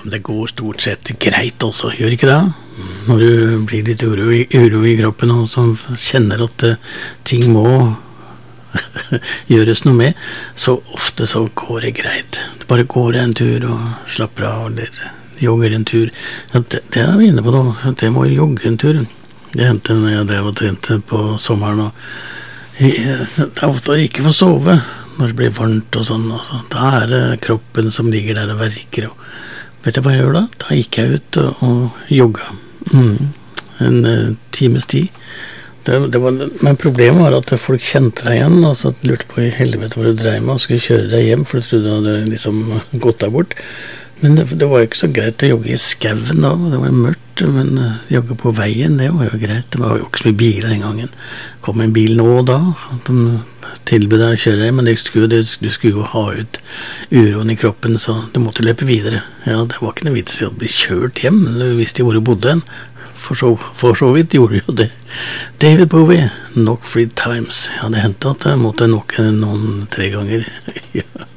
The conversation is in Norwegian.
det går stort sett greit også, gjør ikke det? Når du blir litt uro i kroppen og så kjenner at ting må gjøres noe med, så ofte så går det greit. Du bare går en tur og slapper av, eller jogger en tur. Ja, det vi inne på nå, at jeg må jogge en tur. Det hendte når jeg drev og trente på sommeren, og det ofte å ikke få sove når det blir varmt og sånn. Altså. Da det kroppen som ligger der og verker. Og vet du hva jeg gjør da? Da gikk jeg ut og jogga. En times tid. Men problemet var at folk kjente deg igjen, og så lurte på i helvete hvor du dreiv med, og skulle kjøre deg hjem, for du trodde du hadde liksom gått deg bort. Men det var jo ikke så greit å jogge i skauen da, det var mørkt, men jogge på veien, det var jo greit. Det var jo ikke så mye biler den gangen. Kom en bil nå og da, de tilbød deg å kjøre deg, men du skulle jo ha ut uroen i kroppen, så du måtte løpe videre. Ja, det var ikke noe vits i å bli kjørt hjem, du visste jo hvor du bodde hen. For så vidt gjorde jo det. David Bowie, Knock 3 Times. Ja, det hendte at jeg måtte knocke noen 3 ganger. Ja.